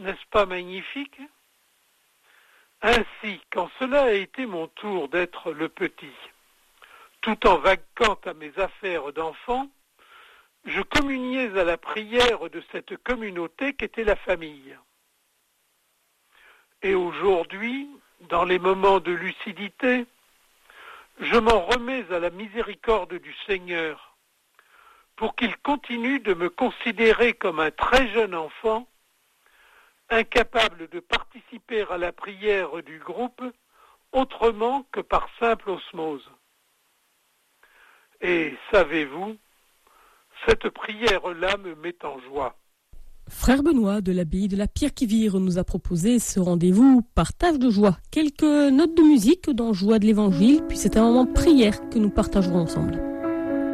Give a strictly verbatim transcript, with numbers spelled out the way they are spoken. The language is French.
n'est-ce pas magnifique ? Ainsi, quand cela a été mon tour d'être le petit, tout en vaquant à mes affaires d'enfant, je communiais à la prière de cette communauté qu'était la famille. Et aujourd'hui, dans les moments de lucidité, je m'en remets à la miséricorde du Seigneur pour qu'il continue de me considérer comme un très jeune enfant, incapable de participer à la prière du groupe autrement que par simple osmose. Et savez-vous, cette prière-là me met en joie. Frère Benoît de l'abbaye de la Pierre-qui-Vire nous a proposé ce rendez-vous partage de joie. Quelques notes de musique dans Joie de l'Évangile, puis c'est un moment de prière que nous partagerons ensemble.